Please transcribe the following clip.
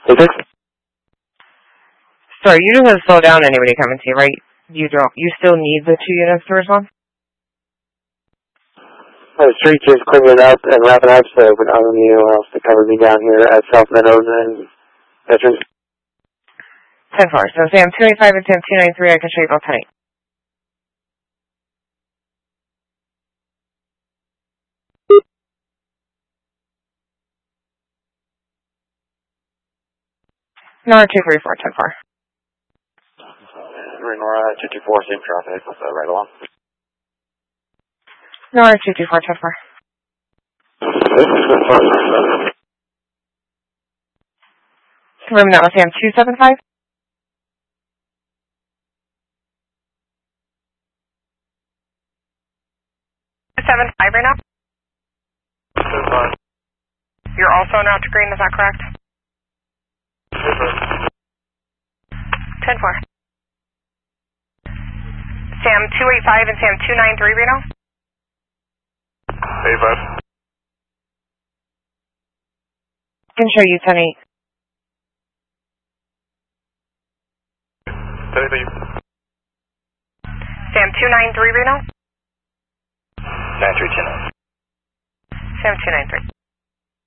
Is this? Sorry, you just have to slow down anybody coming to you, right? You still need the 2 units to respond? The street is cleaning up and wrapping up, so I don't need anyone else to cover me down here at South Meadows and Veterans. 10-4. So Sam 285 and Sam 293, I can show you both tonight. Nora 234, 10-4. Nora 224, same traffic, right along. Nora 224, 10-4. Confirm that was Sam 275. 275 right now? You're also en route to green, is that correct? 10-4. Sam 285 and Sam 293 Reno? 85. I can show you 10-8. 10-8. Sam 293 Reno? 9310. Sam 293.